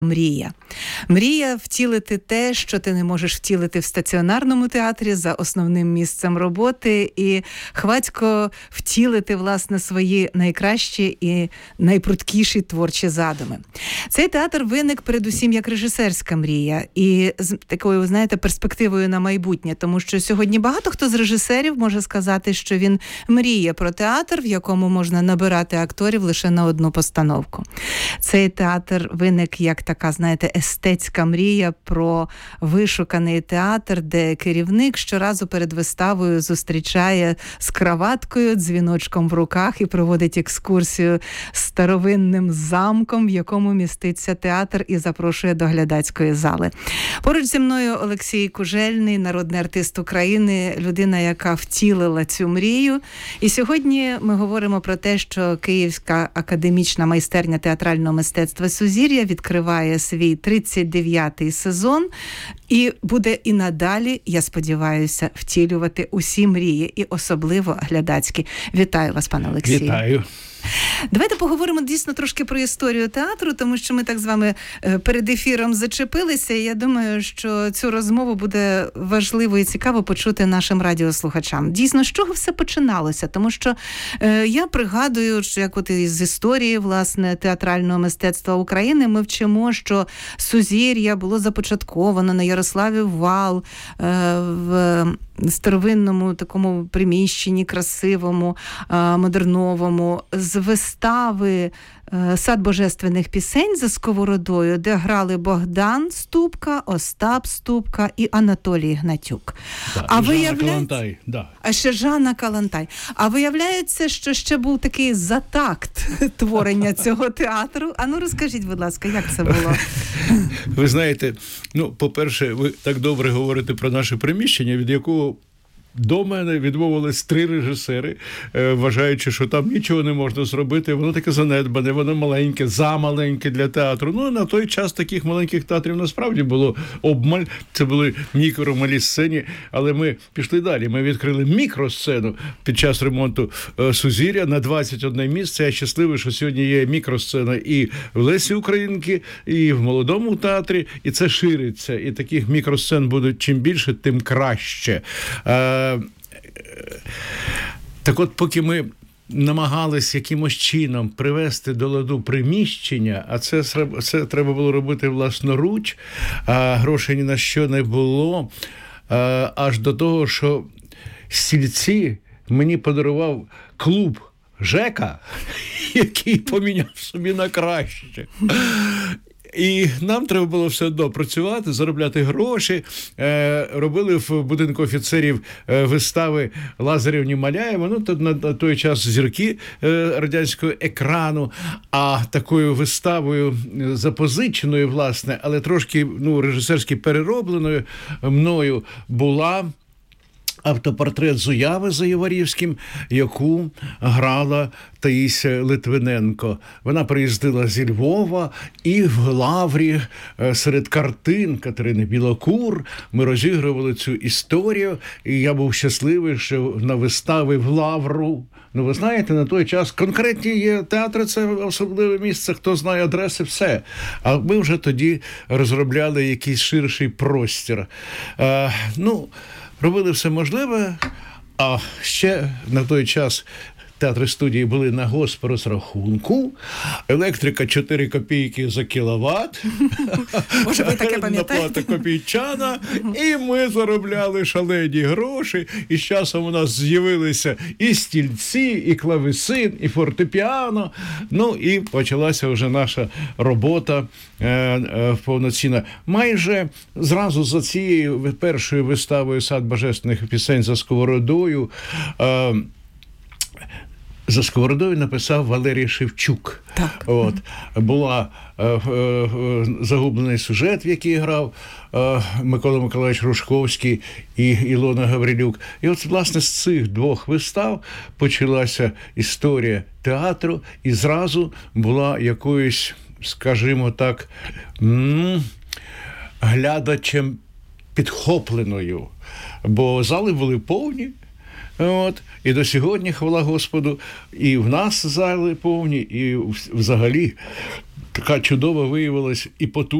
Мрія. Мрія втілити те, що ти не можеш втілити в стаціонарному театрі за основним місцем роботи, і хвацько втілити, власне, свої найкращі і найпрудкіші творчі задуми. Цей театр виник передусім як режисерська мрія і з такою, знаєте, перспективою на майбутнє, тому що сьогодні багато хто з режисерів може сказати, що він мріє про театр, в якому можна набирати акторів лише на одну постановку. Цей театр виник як така, знаєте, естетська мрія про вишуканий театр, де керівник щоразу перед виставою зустрічає з краваткою, дзвіночком в руках і проводить екскурсію старовинним замком, в якому міститься театр, і запрошує до глядацької зали. Поруч зі мною Олексій Кужельний, народний артист України, людина, яка втілила цю мрію. І сьогодні ми говоримо про те, що Київська академічна майстерня театрального мистецтва «Сузір'я» відкриває свій 39-й сезон і буде і надалі, я сподіваюся, втілювати усі мрії, і особливо глядацькі. Вітаю вас, пане Олексію. Вітаю. Давайте поговоримо дійсно трошки про історію театру, тому що ми так з вами перед ефіром зачепилися, і я думаю, що цю розмову буде важливо і цікаво почути нашим радіослухачам. Дійсно, з чого все починалося? Тому що я пригадую, що як от із історії, власне, театрального мистецтва України ми вчимо, що «Сузір'я» було започатковано на Ярославів Вал, в старовинному такому приміщенні, красивому, модерновому, з вистави «Сад божественних пісень» за Сковородою, де грали Богдан Ступка, Остап Ступка і Анатолій Гнатюк. Да, а виявляється, а ще Жанна Калантай. А виявляється, що ще був такий затакт творення цього театру. А ну розкажіть, будь ласка, як це було? Ви знаєте, по-перше, ви так добре говорите про наше приміщення, від якого до мене відмовились 3 режисери, вважаючи, що там нічого не можна зробити. Воно таке занедбане, воно маленьке, замаленьке для театру. На той час таких маленьких театрів насправді було обмаль. Це були мікро-малі сцені, але ми пішли далі. Ми відкрили мікросцену під час ремонту «Сузір'я» на 21 місце. Я щасливий, що сьогодні є мікросцена і в Лесі Українки, і в Молодому театрі, і це шириться. І таких мікросцен буде чим більше, тим краще. Так от, поки ми намагались якимось чином привести до ладу приміщення, а це треба було робити власноруч, а грошей ні на що не було, аж до того, що стільці мені подарував клуб ЖЕКа, який поміняв собі на краще. І нам треба було все одно працювати, заробляти гроші. Робили в будинку офіцерів вистави Лазарєвні-Маляєва, на той час зірки радянського екрану, а такою виставою запозиченою, власне, але трошки режисерськи переробленою мною була автопортрет Зуяви за Єварівським, яку грала Таїся Литвиненко. Вона приїздила зі Львова, і в Лаврі серед картин Катерини Білокур ми розігрували цю історію, і я був щасливий, що на вистави в Лавру. Ви знаєте, на той час конкретні є театри, це особливе місце, хто знає адреси, все. А ми вже тоді розробляли якийсь ширший простір. Робили все можливе, а ще на той час театри-студії були на госпрозрахунку, електрика 4 копійки за кіловат, може, ви таке пам'ятаєте? Наплата копійчана, і ми заробляли шалені гроші, і з часом у нас з'явилися і стільці, і клавесин, і фортепіано, і почалася вже наша робота повноцінна. Майже зразу за цією першою виставою «Сад божественних пісень» за Сковородою написав Валерій Шевчук. Так. Була загублений сюжет, в який грав Микола Миколаївич Рушковський і Ілона Гаврилюк. І власне, з цих 2 вистав почалася історія театру, і зразу була якоюсь, скажімо так, глядачем підхопленою. Бо зали були повні, і до сьогодні, хвала Господу, і в нас зали повні, і взагалі така чудова виявилась і потужна